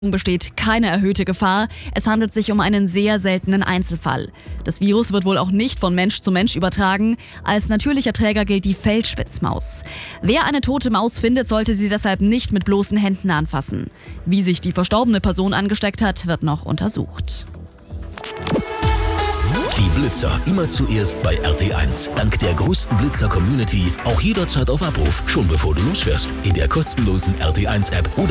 Besteht keine erhöhte Gefahr. Es handelt sich um einen sehr seltenen Einzelfall. Das Virus wird wohl auch nicht von Mensch zu Mensch übertragen. Als natürlicher Träger gilt die Feldspitzmaus. Wer eine tote Maus findet, sollte sie deshalb nicht mit bloßen Händen anfassen. Wie sich die verstorbene Person angesteckt hat, wird noch untersucht. Die Blitzer immer zuerst bei RT1. Dank der größten Blitzer-Community auch jederzeit auf Abruf, schon bevor du losfährst. In der kostenlosen RT1-App oder